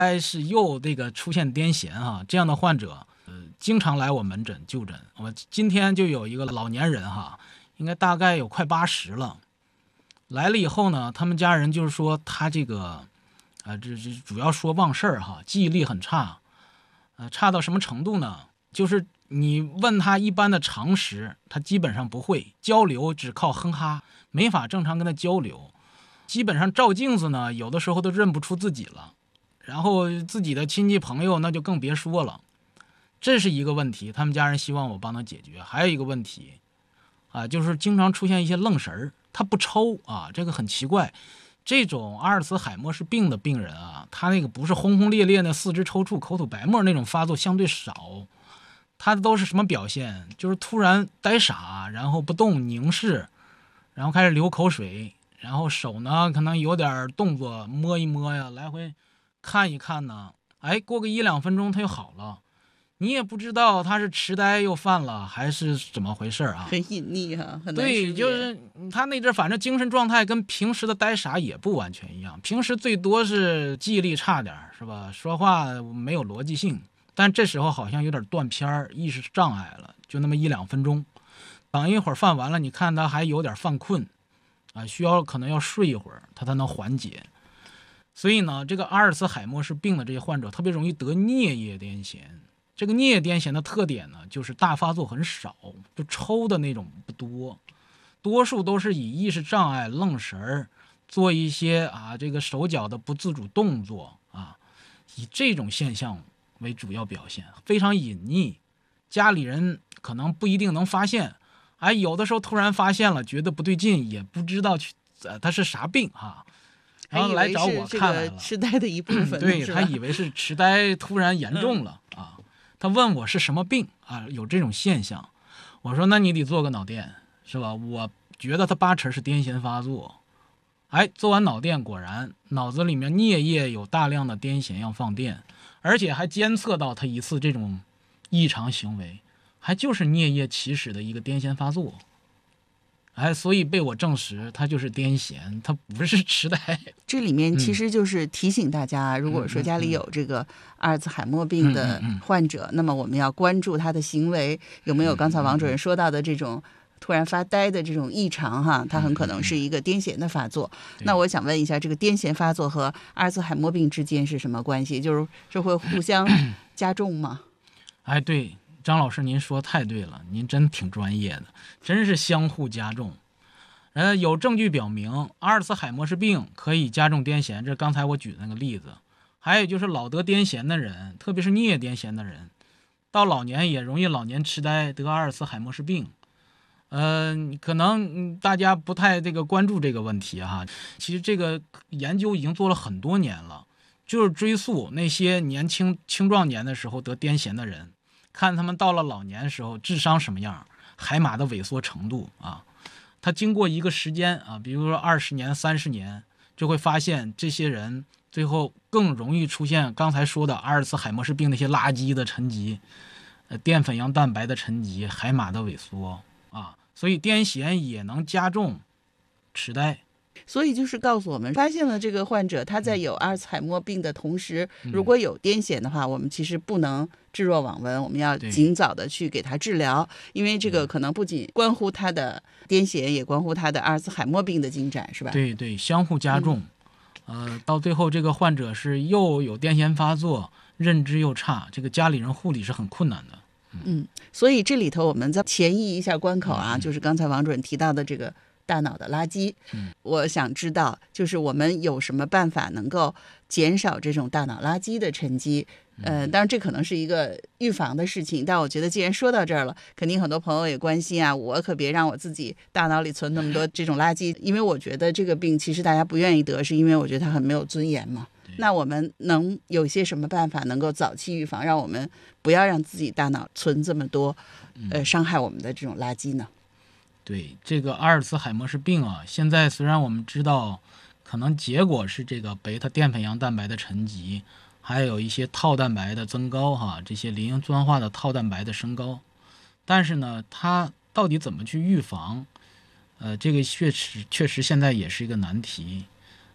是又这个出现癫痫哈，这样的患者经常来我门诊就诊。我今天就有一个老年人哈，应该大概有快80了，来了以后呢，他们家人就是说他这个这主要说忘事儿哈，记忆力很差，差到什么程度呢？就是你问他一般的常识，他基本上不会交流，只靠哼哈，没法正常跟他交流。基本上照镜子呢，有的时候都认不出自己了，然后自己的亲戚朋友那就更别说了。这是一个问题，他们家人希望我帮他解决。还有一个问题就是经常出现一些愣神儿，他不抽这个很奇怪。这种阿尔茨海默氏病的病人他那个不是轰轰烈烈的四肢抽搐、口吐白沫那种发作相对少，他都是什么表现？就是突然呆傻，然后不动凝视，然后开始流口水，然后手呢可能有点动作，摸一摸呀，来回看一看呢，过个1-2分钟他又好了。你也不知道他是痴呆又犯了还是怎么回事很隐匿很难识别。 对，就是他那阵反正精神状态跟平时的呆傻也不完全一样，平时最多是记忆力差点是吧，说话没有逻辑性，但这时候好像有点断片，意识障碍了，就那么1-2分钟。等一会儿犯完了，你看他还有点犯困需要可能要睡一会儿他才能缓解。所以呢，这个阿尔茨海默氏病的这些患者特别容易得颞叶癫痫。这个颞叶癫痫的特点呢，就是大发作很少，就抽的那种不多，多数都是以意识障碍、愣神儿，做一些这个手脚的不自主动作以这种现象为主要表现，非常隐匿，家里人可能不一定能发现，有的时候突然发现了，觉得不对劲，也不知道他是啥病然后来找我看来了， 痴呆的一部分对，他以为是痴呆突然严重了他问我是什么病有这种现象，我说那你得做个脑电是吧？我觉得他8成是癫痫发作。做完脑电果然脑子里面颞叶有大量的癫痫要放电，而且还监测到他一次这种异常行为，还就是颞叶起始的一个癫痫发作。所以被我证实他就是癫痫，他不是痴呆。 这里面其实就是提醒大家，如果说家里有这个阿尔茨海默病的患者，那么我们要关注他的行为有没有刚才王主任说到的这种突然发呆的这种异常他很可能是一个癫痫的发作。那我想问一下，这个癫痫发作和阿尔茨海默病之间是什么关系？就是这会互相加重吗？ 对，张老师您说太对了，您真挺专业的，真是相互加重。有证据表明阿尔茨海默氏病可以加重癫痫，这刚才我举的那个例子。还有就是老得癫痫的人，特别是颞叶癫痫的人，到老年也容易老年痴呆，得阿尔茨海默氏病。可能大家不太关注这个问题其实这个研究已经做了很多年了，就是追溯那些青壮年的时候得癫痫的人，看他们到了老年的时候智商什么样，海马的萎缩程度他经过一个时间比如说20年、30年，就会发现这些人最后更容易出现刚才说的阿尔茨海默氏病那些垃圾的沉积，淀粉样蛋白的沉积，海马的萎缩所以癫痫也能加重痴呆。 所以就是告诉我们，发现了这个患者他在有阿尔茨海默病的同时，如果有癫痫的话，我们其实不能置若罔闻，我们要尽早的去给他治疗，因为这个可能不仅关乎他的癫痫，也关乎他的阿尔茨海默病的进展，是吧？ 对对，相互加重。到最后这个患者是又有癫痫发作，认知又差，这个家里人护理是很困难的。 所以这里头我们再前移一下关口就是刚才王主任提到的这个大脑的垃圾。我想知道就是我们有什么办法能够减少这种大脑垃圾的沉积。当然这可能是一个预防的事情，但我觉得既然说到这儿了，肯定很多朋友也关心我可别让我自己大脑里存那么多这种垃圾，因为我觉得这个病其实大家不愿意得，是因为我觉得它很没有尊严嘛。那我们能有些什么办法能够早期预防，让我们不要让自己大脑存这么多伤害我们的这种垃圾呢？ 对，这个阿尔茨海默氏病现在虽然我们知道可能结果是这个贝塔淀粉样蛋白的沉积，还有一些套蛋白的增高这些磷酸化的套蛋白的升高，但是呢它到底怎么去预防这个确实现在也是一个难题。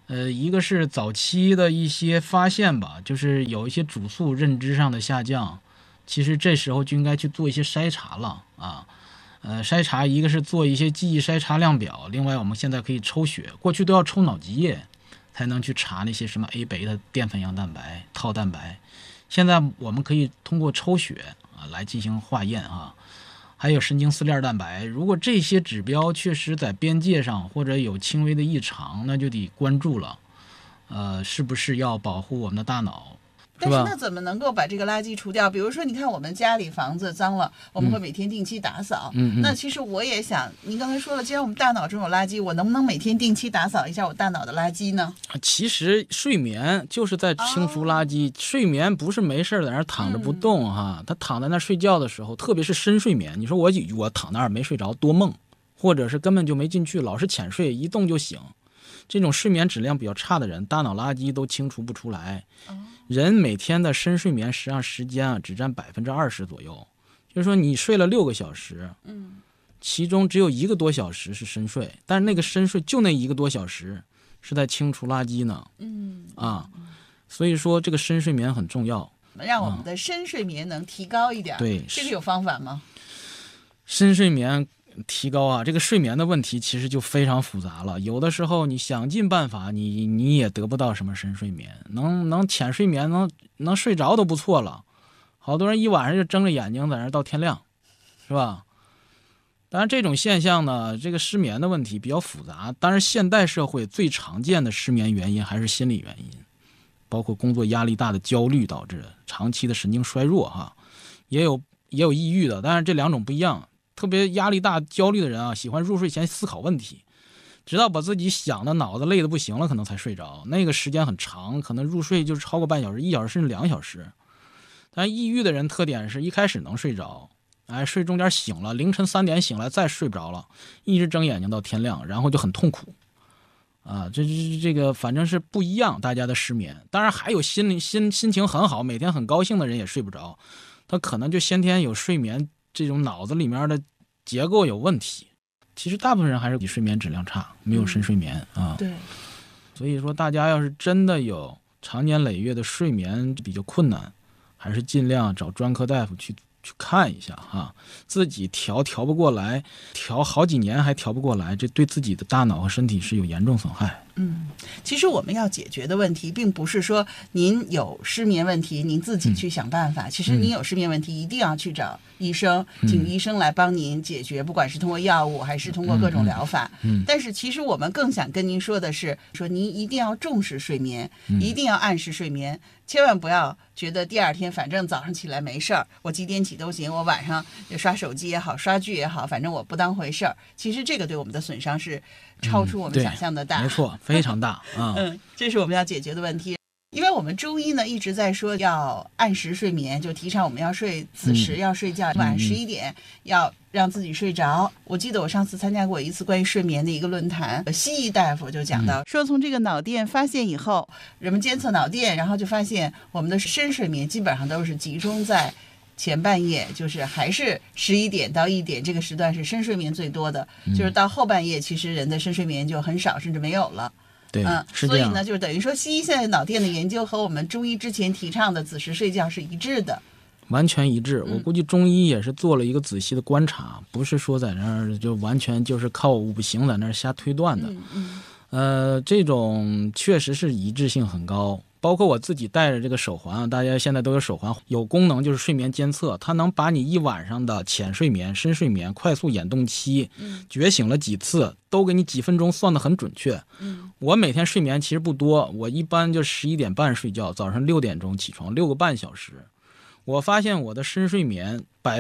一个是早期的一些发现吧，就是有一些主诉认知上的下降，其实这时候就应该去做一些筛查了啊。筛查一个是做一些记忆筛查量表，另外我们现在可以抽血，过去都要抽脑脊液才能去查那些什么 A 贝的淀粉样蛋白、套蛋白，现在我们可以通过抽血来进行化验啊。还有神经丝链蛋白，如果这些指标确实在边界上或者有轻微的异常，那就得关注了。是不是要保护我们的大脑？ 但是那怎么能够把这个垃圾除掉？比如说，你看我们家里房子脏了，我们会每天定期打扫。那其实我也想，您刚才说了，既然我们大脑中有垃圾，我能不能每天定期打扫一下我大脑的垃圾呢？ 其实睡眠就是在清除垃圾，睡眠不是没事在那躺着不动哈，他躺在那睡觉的时候，特别是深睡眠，你说我躺那儿没睡着多梦，或者是根本就没进去，老是浅睡，一动就醒。这种睡眠质量比较差的人，大脑垃圾都清除不出来。人每天的深睡眠实际上时间只占20%左右，就是说你睡了6个小时，其中只有1个多小时是深睡，但是那个深睡就那1个多小时是在清除垃圾呢。所以说这个深睡眠很重要， 让我们的深睡眠能提高一点。 对， 这个有方法吗？ 深睡眠提高啊，这个睡眠的问题其实就非常复杂了。有的时候你想尽办法，你也得不到什么深睡眠，能浅睡眠，能睡着都不错了。好多人一晚上就睁着眼睛在那到天亮，是吧？当然这种现象呢，这个失眠的问题比较复杂。当然现代社会最常见的失眠原因还是心理原因，包括工作压力大的焦虑导致的，长期的神经衰弱哈，也有抑郁的，但是这2种不一样。特别压力大、焦虑的人啊，喜欢入睡前思考问题，直到把自己想的脑子累得不行了，可能才睡着。那个时间很长，可能入睡就是超过半小时、1小时甚至2小时。但抑郁的人特点是一开始能睡着，睡中间醒了，凌晨3点醒来再睡不着了，一直睁眼睛到天亮，然后就很痛苦。这个反正是不一样，大家的失眠。当然还有心情很好、每天很高兴的人也睡不着，他可能就先天有睡眠这种脑子里面的结构有问题。其实大部分人还是比睡眠质量差，没有深睡眠对， 所以说大家要是真的有长年累月的睡眠比较困难，还是尽量找专科大夫去看一下哈，自己调不过来，调好几年还调不过来，这对自己的大脑和身体是有严重损害。 其实我们要解决的问题，并不是说您有失眠问题，您自己去想办法。其实您有失眠问题，一定要去找医生，请医生来帮您解决，不管是通过药物还是通过各种疗法。但是其实我们更想跟您说的是，说您一定要重视睡眠，一定要按时睡眠，千万不要觉得第二天反正早上起来没事儿，我几点起都行，我晚上刷手机也好，刷剧也好，反正我不当回事儿。其实这个对我们的损伤是超出我们想象的大。 没错，非常大这是我们要解决的问题。因为我们中医呢一直在说要按时睡眠，就提倡我们要睡子时要睡觉，晚11点要让自己睡着。我记得我上次参加过一次关于睡眠的一个论坛，西医大夫就讲到说，从这个脑电发现以后，人们监测脑电，然后就发现我们的深睡眠基本上都是集中在前半夜，就是还是11点到1点这个时段是深睡眠最多的，就是到后半夜其实人的深睡眠就很少甚至没有了。 对，是这样。 所以呢，就是等于说西医现在脑电的研究和我们中医之前提倡的子时睡觉是一致的， 完全一致。我估计中医也是做了一个仔细的观察，不是说在那儿就完全就是靠五行在那儿瞎推断的。这种确实是一致性很高。包括我自己戴着这个手环，大家现在都有手环，有功能就是睡眠监测，它能把你一晚上的浅睡眠、深睡眠、快速眼动期、觉醒了几次，都给你几分钟算得很准确。我每天睡眠其实不多，我一般就11点半睡觉，早上6点钟起床，6个半小时。我发现我的深睡眠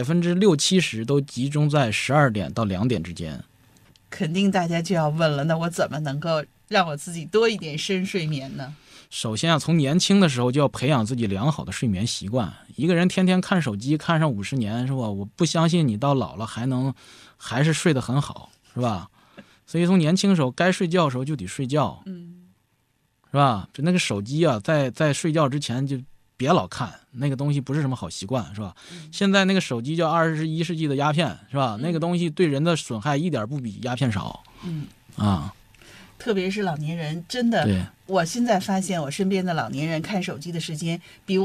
60-70%都集中在12点到2点之间。 肯定大家就要问了，那我怎么能够让我自己多一点深睡眠呢？ 首先从年轻的时候就要培养自己良好的睡眠习惯。一个人天天看手机看上50年，是吧？我不相信你到老了还是睡得很好，是吧？所以从年轻的时候该睡觉的时候就得睡觉，是吧？那个手机啊，在睡觉之前就别老看，那个东西不是什么好习惯，是吧？现在那个手机叫21世纪的鸦片，是吧？那个东西对人的损害一点不比鸦片少。 特别是老年人，真的，我现在发现我身边的老年人看手机的时间比